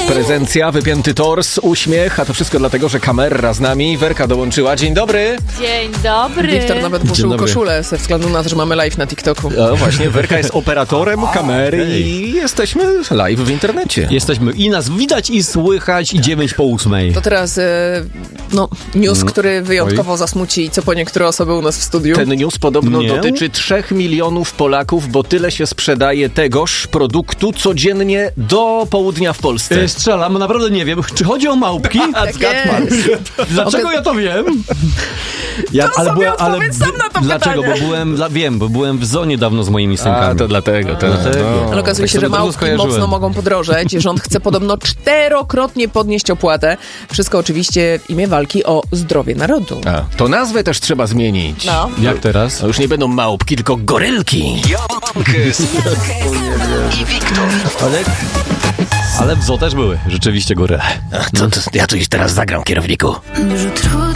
Prezencja, wypięty tors, uśmiech, a to wszystko dlatego, że kamera z nami. Werka dołączyła. Dzień dobry. Dzień dobry. Wiktor nawet poszył koszulę ze względu na to, że mamy live na TikToku. No właśnie, Werka jest operatorem kamery i jesteśmy live w internecie. Jesteśmy i nas widać i słychać i 9:08. To teraz news, który wyjątkowo zasmuci co po niektóre osoby u nas w studiu. Ten news podobno Nie? dotyczy 3 milionów Polaków, bo tyle się sprzedaje tegoż produktu codziennie do południa w Polsce. Strzelam, naprawdę nie wiem, czy chodzi o małpki? Dlaczego ja to wiem? odpowiedz sam na to dlaczego? pytanie. Bo byłem w zonie dawno z moimi synkami. A, to dlatego. Ale okazuje się, Tak że sobie małpki skojarzyłem. mocno mogą podrożeć. Rząd chce podobno 4-krotnie podnieść opłatę. Wszystko oczywiście w imię walki o zdrowie narodu. A, to nazwę też trzeba zmienić. No. Jak teraz? To już nie będą małpki, tylko gorylki. I Wiktor. Ale w zoo też były rzeczywiście góry. Ja tu już teraz zagram, kierowniku. Że trudno